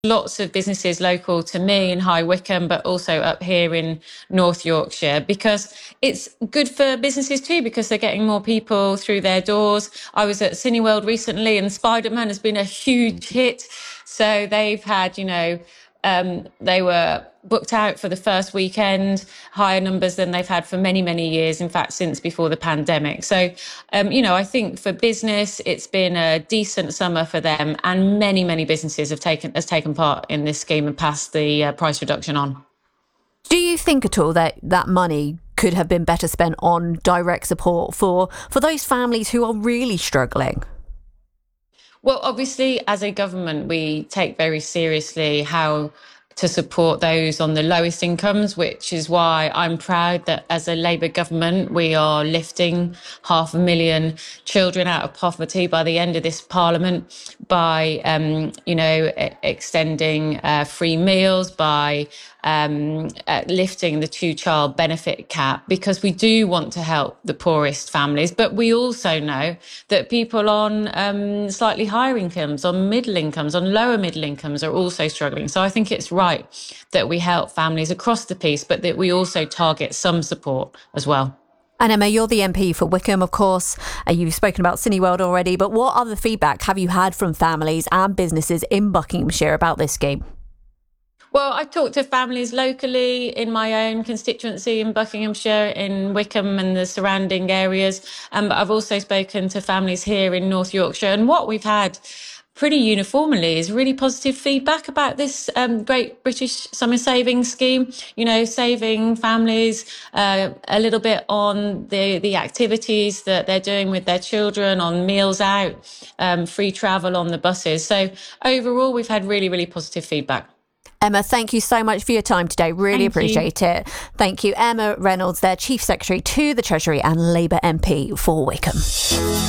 lots of businesses local to me in High Wycombe, but also up here in North Yorkshire, because it's good for businesses too, because they're getting more people through their doors. I was at Cineworld recently, and Spider-Man has been a huge hit. So they've had, they were booked out for the first weekend, higher numbers than they've had for many, many years. In fact, since before the pandemic. So, I think for business, it's been a decent summer for them, and many, many businesses have taken part in this scheme and passed the price reduction on. Do you think at all that that money could have been better spent on direct support for those families who are really struggling? Well, obviously, as a government, we take very seriously how to support those on the lowest incomes, which is why I'm proud that as a Labour government, we are lifting 500,000 children out of poverty by the end of this Parliament by, extending free meals, by lifting the two-child benefit cap, because we do want to help the poorest families. But we also know that people on slightly higher incomes, on middle incomes, on lower middle incomes are also struggling. So I think it's right that we help families across the piece, but that we also target some support as well. And Emma, you're the MP for Wycombe, of course. You've spoken about Cineworld already, but what other feedback have you had from families and businesses in Buckinghamshire about this scheme? Well, I've talked to families locally in my own constituency in Buckinghamshire, in Wycombe and the surrounding areas. But I've also spoken to families here in North Yorkshire. And what we've had pretty uniformly is really positive feedback about this Great British Summer Savings Scheme, saving families a little bit on the activities that they're doing with their children, on meals out, free travel on the buses. So overall, we've had really, really positive feedback. Emma, thank you so much for your time today. Really appreciate it. Thank you. Emma Reynolds, their Chief Secretary to the Treasury and Labour MP for Wycombe.